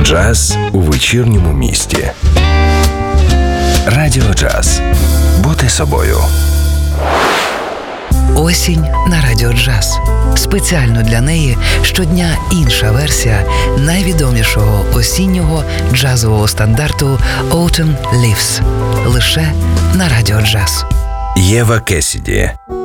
Джаз у вечірньому місті. Радіо Джаз. Бути собою. Осінь на Радіо Джаз. Спеціально для неї щодня інша версія найвідомішого осіннього джазового стандарту «Autumn Leaves». Лише на Радіо Джаз. Єва Кесіді.